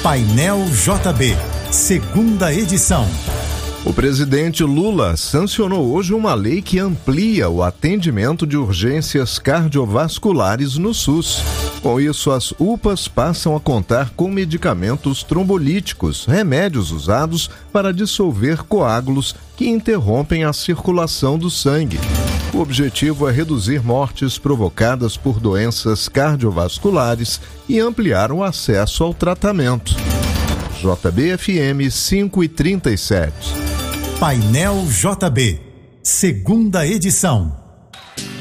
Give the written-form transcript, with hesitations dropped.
Painel JB, segunda edição. O presidente Lula sancionou hoje uma lei que amplia o atendimento de urgências cardiovasculares no SUS. Com isso, as UPAs passam a contar com medicamentos trombolíticos, remédios usados para dissolver coágulos que interrompem a circulação do sangue. O objetivo é reduzir mortes provocadas por doenças cardiovasculares e ampliar o acesso ao tratamento. JB-FM 5h37. Painel JB, segunda edição.